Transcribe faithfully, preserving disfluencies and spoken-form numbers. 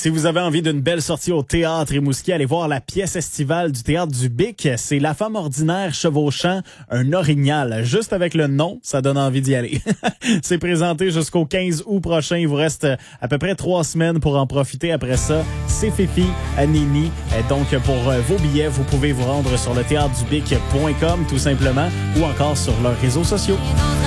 Si vous avez envie d'une belle sortie au théâtre Rimouski, allez voir la pièce estivale du théâtre du Bic. C'est La femme ordinaire chevauchant un orignal. Juste avec le nom, ça donne envie d'y aller. C'est présenté jusqu'au quinze août prochain. Il vous reste à peu près trois semaines pour en profiter. Après ça, c'est Fifi à Nini. Donc, pour vos billets, vous pouvez vous rendre sur le théâtre du bic point com tout simplement ou encore sur leurs réseaux sociaux.